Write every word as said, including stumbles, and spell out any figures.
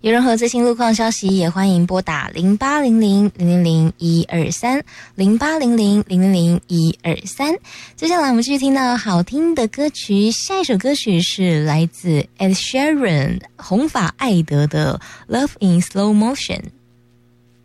有任何最新路况消息，也欢迎拨打零八零零零零零一二三零八零零零零零一二三。接下来我们继续听到好听的歌曲，下一首歌曲是来自 Ed Sheeran 红发艾德的 Love in Slow Motion。